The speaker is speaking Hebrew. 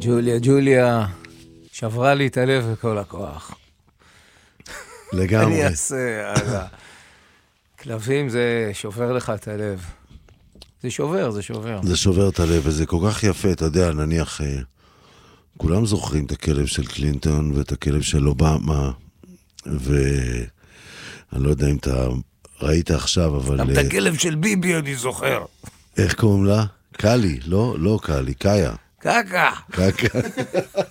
ג'וליה, שברה לי את הלב בכל הכוח. לגמרי. אני אעשה, כלבים זה שובר לך את הלב. זה שובר. זה שובר את הלב, וזה כל כך יפה, אתה יודע, נניח, כולם זוכרים את הכלב של קלינטון ואת הכלב של אובמה, ואני לא יודע אם אתה ראית עכשיו, אבל... גם את הכלב של ביבי אני זוכר. איך קוראים לה? קלי, לא קלי, קאיה. קקה.